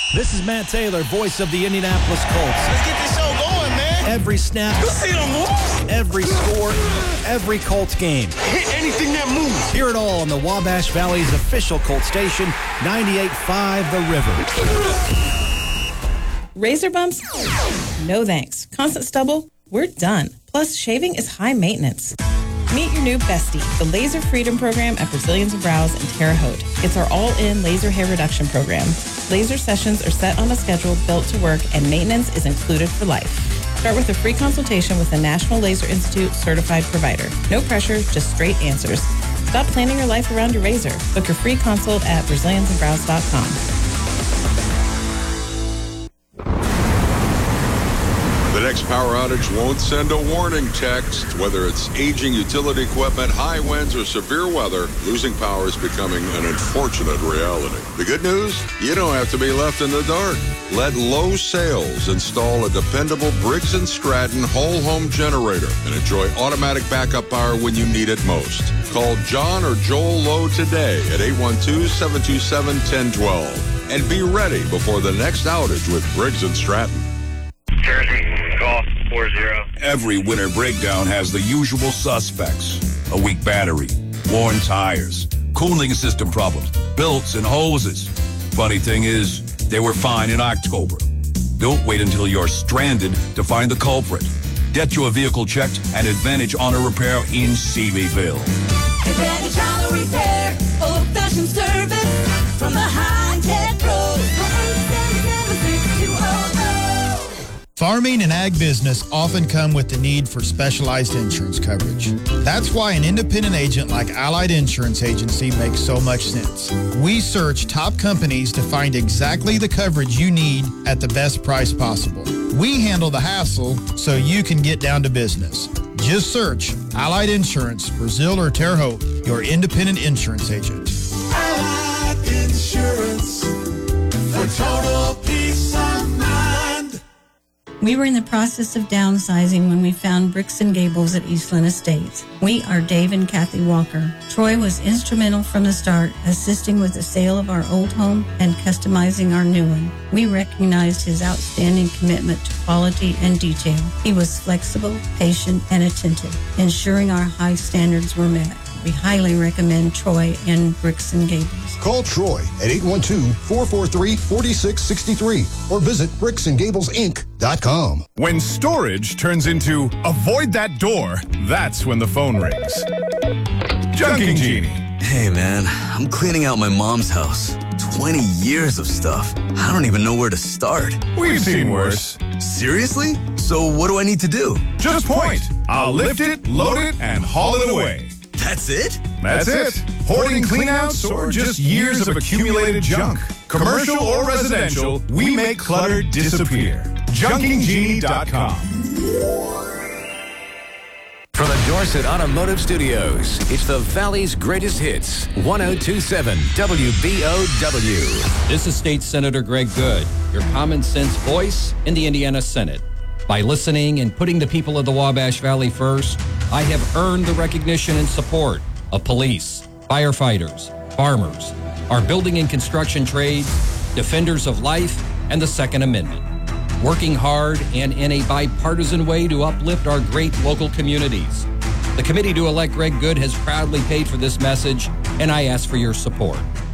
This is Matt Taylor, voice of the Indianapolis Colts. Let's get this show going, man. Every snap, You see them moves? every score, every Colts game. Hit anything that moves. Hear it all on the Wabash Valley's official Colts station, 98.5 The River. Razor bumps? No thanks. Constant stubble? We're done. Plus, shaving is high maintenance. Meet your new bestie, the Laser Freedom Program at Brazilians and Brows in Terre Haute. It's our all-in laser hair reduction program. Laser sessions are set on a schedule built to work, and maintenance is included for life. Start with a free consultation with a National Laser Institute certified provider. No pressure, just straight answers. Stop planning your life around your razor. Book your free consult at BraziliansandBrows.com. The next power outage won't send a warning text. Whether it's aging utility equipment, high winds, or severe weather, losing power is becoming an unfortunate reality. The good news? You don't have to be left in the dark. Let Low Sales install a dependable Briggs & Stratton whole home generator and enjoy automatic backup power when you need it most. Call John or Joel Lowe today at 812-727-1012 and be ready before the next outage with Briggs & Stratton. Jersey, Golf 40. Every winter breakdown has the usual suspects. A weak battery, worn tires, cooling system problems, belts and hoses. Funny thing is, they were fine in October. Don't wait until you're stranded to find the culprit. Get your vehicle checked at Advantage Auto Repair in Sevierville. Advantage Auto Repair, old-fashioned service from the high-tech pros. Farming and ag business often come with the need for specialized insurance coverage. That's why an independent agent like Allied Insurance Agency makes so much sense. We search top companies to find exactly the coverage you need at the best price possible. We handle the hassle so you can get down to business. Just search Allied Insurance, Brazil or Terre Haute, your independent insurance agent. Allied Insurance for total peace of mind. We were in the process of downsizing when we found Bricks & Gables at Eastland Estates. We are Dave and Kathy Walker. Troy was instrumental from the start, assisting with the sale of our old home and customizing our new one. We recognized his outstanding commitment to quality and detail. He was flexible, patient, and attentive, ensuring our high standards were met. We highly recommend Troy and Bricks & Gables. Call Troy at 812-443-4663 or visit bricksandgablesinc.com. When storage turns into avoid that door, that's when the phone rings. Junking Genie. Hey, man, I'm cleaning out my mom's house. 20 years of stuff. I don't even know where to start. We've seen worse. Seriously? So what do I need to do? Just point. I'll lift it, load it, and haul it away. That's it? That's it. Hoarding cleanouts or just years of accumulated junk. Commercial or residential, we make clutter disappear. JunkingGenie.com. From the Dorset Automotive Studios, it's the Valley's greatest hits, 102.7 WBOW. This is State Senator Greg Good, your common sense voice in the Indiana Senate. By listening and putting the people of the Wabash Valley first, I have earned the recognition and support of police, firefighters, farmers, our building and construction trades, defenders of life, and the Second Amendment. Working hard and in a bipartisan way to uplift our great local communities. The committee to elect Greg Good has proudly paid for this message, and I ask for your support.